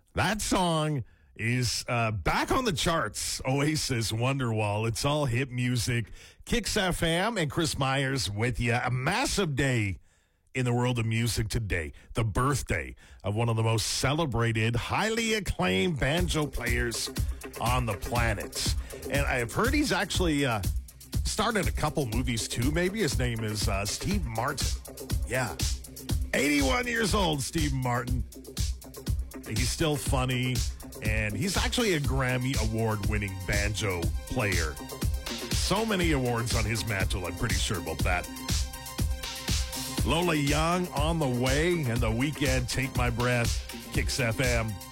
That song is back on the charts. Oasis, Wonderwall. It's all hit music. Kicks FM and Chris Myers with you. A massive day in the world of music today. The birthday of one of the most celebrated, highly acclaimed banjo players on the planet. And I have heard he's actually starred in a couple movies too, maybe. His name is Steve Martin. Yeah. 81 years old, Steve Martin. He's still funny, and he's actually a Grammy Award-winning banjo player. So many awards on his mantle, I'm pretty sure about that. Lola Young on the way, and The Weeknd, Take My Breath, Kicks FM.